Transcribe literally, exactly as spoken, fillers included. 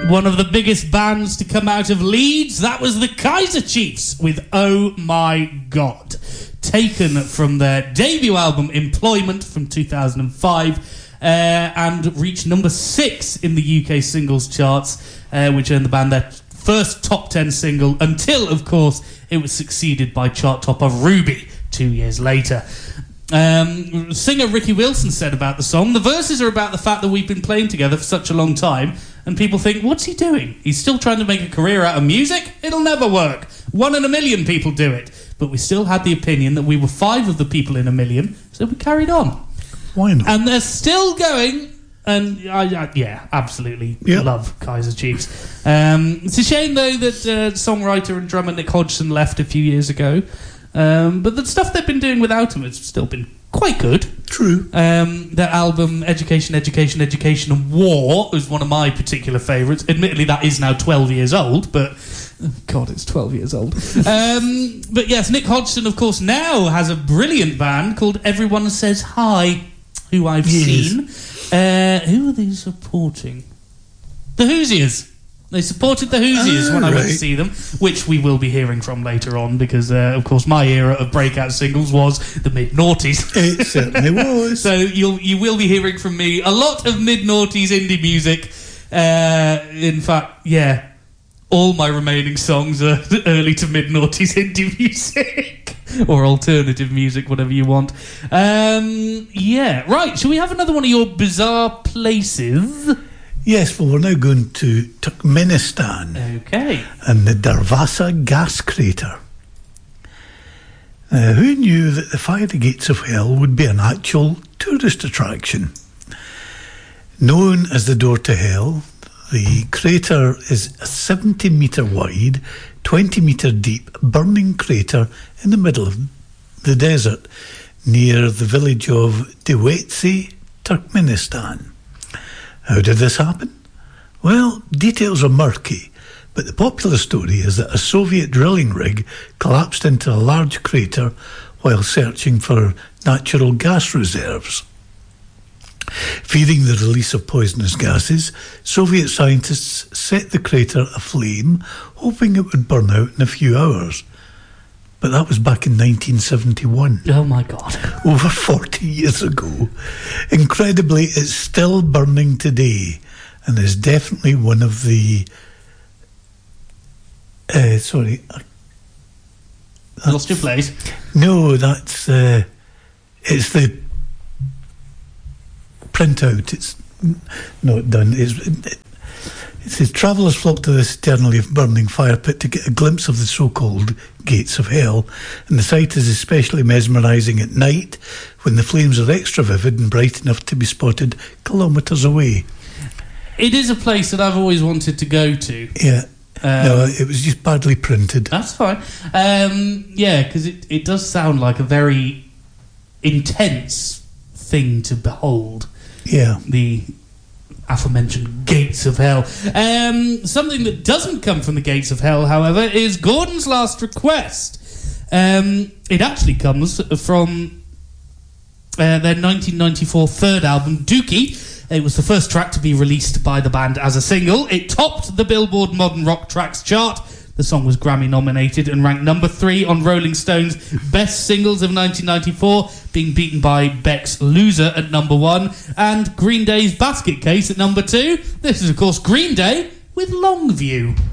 One of the biggest bands to come out of Leeds, that was the Kaiser Chiefs with Oh My God, taken from their debut album Employment from two thousand five, uh, and reached number six in the U K singles charts, uh, which earned the band their first top ten single, until, of course, it was succeeded by chart topper Ruby two years later. Um, singer Ricky Wilson said about the song, the verses are about the fact that we've been playing together for such a long time, and people think, what's he doing? He's still trying to make a career out of music? It'll never work. One in a million people do it. But we still had the opinion that we were five of the people in a million, so we carried on. Why not? And they're still going, and I, I, yeah, absolutely yep. love Kaiser Chiefs. Um, it's a shame, though, that uh, songwriter and drummer Nick Hodgson left a few years ago. Um, but the stuff they've been doing without him has still been quite good. True. Um, their album Education, Education, Education and War is one of my particular favourites. Admittedly, that is now twelve years old, but... Oh God, it's twelve years old. um, but yes, Nick Hodgson, of course, now has a brilliant band called Everyone Says Hi, who I've yes. seen. Uh, who are they supporting? The Hoosiers. They supported the Hoosiers oh, when I right. went to see them, which we will be hearing from later on, because, uh, of course, my era of breakout singles was the mid-noughties. It certainly was. So you'll, you will be hearing from me a lot of mid-noughties indie music. Uh, in fact, yeah, all my remaining songs are early to mid-noughties indie music. Or alternative music, whatever you want. Um, yeah, right, shall we have another one of your bizarre places? Yes, well, we're now going to Turkmenistan. Okay. And the Darvasa gas crater. Uh, who knew that the Fiery Gates of Hell would be an actual tourist attraction? Known as the Door to Hell, the crater is a seventy metre wide, twenty metre deep, burning crater in the middle of the desert near the village of Dewetsi, Turkmenistan. How did this happen? Well, details are murky, but the popular story is that a Soviet drilling rig collapsed into a large crater while searching for natural gas reserves. Fearing the release of poisonous gases, Soviet scientists set the crater aflame, hoping it would burn out in a few hours. But that was back in nineteen seventy-one. Oh, my God. Over forty years ago. Incredibly, it's still burning today and is definitely one of the... Uh, sorry. Lost your place? No, that's... Uh, it's the printout. It's not done. It's... It, It says, travellers flock to this eternally burning fire pit to get a glimpse of the so-called gates of hell, and the sight is especially mesmerising at night when the flames are extra vivid and bright enough to be spotted kilometres away. It is a place that I've always wanted to go to. Yeah. Um, no, it was just badly printed. That's fine. Um, yeah, because it, it does sound like a very intense thing to behold. Yeah. The... aforementioned gates of hell. Um, something that doesn't come from the gates of hell, however, is Gordon's Last Request. Um, it actually comes from uh, their nineteen ninety-four third album, Dookie. It was the first track to be released by the band as a single. It topped the Billboard Modern Rock Tracks chart. The song was Grammy nominated and ranked number three on Rolling Stone's Best Singles of nineteen ninety-four, being beaten by Beck's Loser at number one and Green Day's Basket Case at number two. This is, of course, Green Day with Longview.